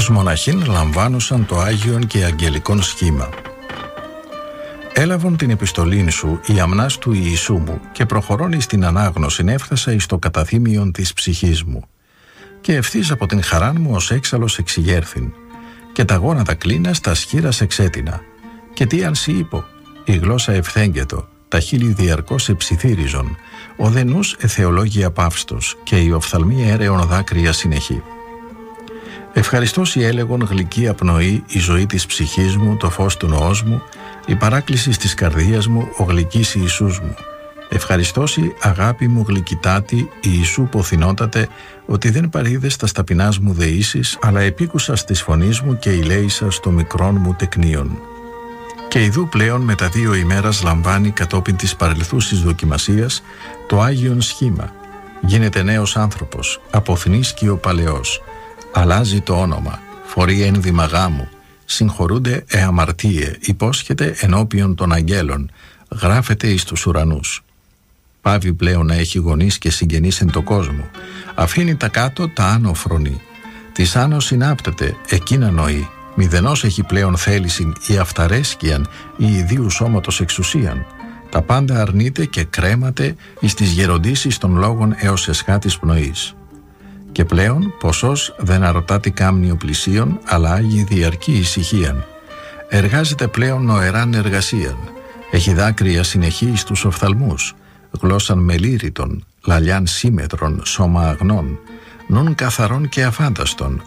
Ως μοναχήν λαμβάνουσαν το Άγιον και Αγγελικόν σχήμα. Έλαβον την επιστολήν σου η αμνάς του Ιησού μου και προχωρώνει στην ανάγνωση έφτασα εις το καταθύμιον της ψυχής μου και ευθύς από την χαράν μου ως έξαλλος εξηγέρθην και τα γόνατα κλίνας τα σχήρας εξέτεινα και τι αν σοι είπω, η γλώσσα ευθέγγετο, τα χείλη διαρκώς εψιθύριζον, ο δε νους εθεολόγια παύστος και η οφθαλμή έρεον δάκρυα συνεχή. Ευχαριστώσει έλεγον γλυκή απνοή η ζωή της ψυχής μου, το φως του νοός μου, η παράκληση της καρδίας μου, ο γλυκής Ιησούς μου. Ευχαριστώσει αγάπη μου γλυκητάτη, Ιησού ποθηνότατε, ότι δεν παρείδες τα ταπεινάς μου δεήσεις, αλλά επίκουσας της φωνής μου και ηλέησας το μικρόν μου τεκνίον. Και ιδού πλέον με τα 2 ημέρας λαμβάνει κατόπιν της παρελθούσης δοκιμασίας το Άγιον σχήμα. Γίνεται νέος άνθρωπος, αποθνίσκει ο παλαιός. Αλλάζει το όνομα, φορεί ένδυμα γάμου, συγχωρούνται εαμαρτίε, υπόσχεται ενώπιον των αγγέλων, γράφεται εις τους ουρανούς. Πάβει πλέον να έχει γονείς και συγγενείς εν το κόσμο, αφήνει τα κάτω τα άνω φρονεί. Της άνω συνάπτεται, εκείνα νοεί, μηδενός έχει πλέον θέλησιν ή αυταρέσκειαν ή ιδίου σώματος εξουσίαν. Τα πάντα αρνείται και κρέμαται εις τις γεροντήσεις των λόγων έως εσχάτης πνοής. Και πλέον ποσός δεν αρωτά τι κάμνιο πλησίον, αλλά άγει διαρκή ησυχίαν. Εργάζεται πλέον νοεράν εργασίαν. Έχει δάκρυα συνεχή στους οφθαλμούς, γλώσσαν μελήρητον, λαλιάν σύμμετρον, σώμα αγνών, νουν καθαρών και αφάνταστον,